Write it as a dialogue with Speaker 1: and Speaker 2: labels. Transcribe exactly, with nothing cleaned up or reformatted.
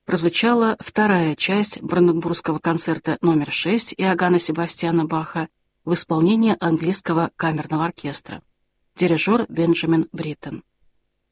Speaker 1: прозвучала вторая часть Бранденбургского концерта номер шесть Иоганна Себастьяна Баха в исполнении английского камерного оркестра. Дирижер Бенджамин Бриттон.